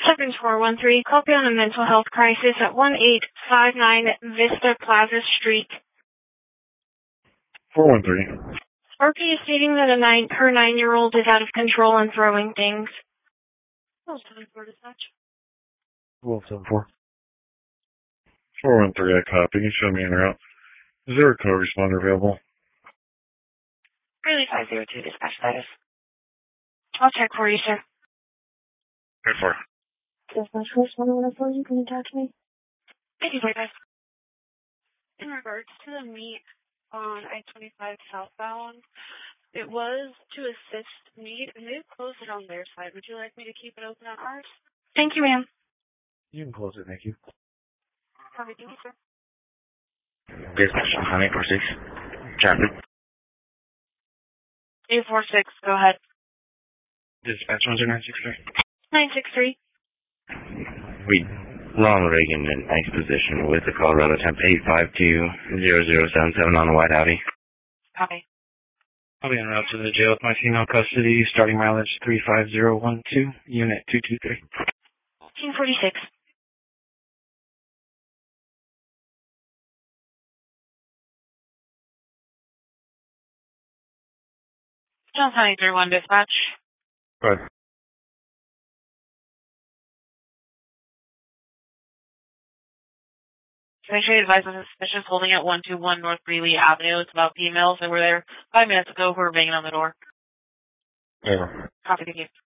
7413, copy on a mental health crisis at 1859 Vista Plaza Street. 413. RP is stating that her 9-year-old is out of control and throwing things. 1274 dispatch. 1274. 413, I copy. You show me en route. Is there a co-responder available? Really 502 dispatch status. I'll check for you, sir. Good for. Dispatch correspondent 104, you can attach me. Thank you, guys. In regards to the meet on I-25 southbound, it was to assist meet, and they've closed it on their side. Would you like me to keep it open on ours? Thank you, ma'am. You can close it, thank you. Perfect, thank you, sir. Dispatch on 846. Traffic. 846, go ahead. Dispatch 10963. 963. Ronald Reagan in nice position with the Colorado temp 852-0077 on the white Audi. Copy. I'll be en route to the jail with my female custody, starting mileage 35012, unit 223. 1846. John County 31 dispatch. Good. Make sure you advise on suspicious holding at 121 North Greeley Avenue. It's about females that were there 5 minutes ago who were banging on the door. Yeah. Copy, thank you.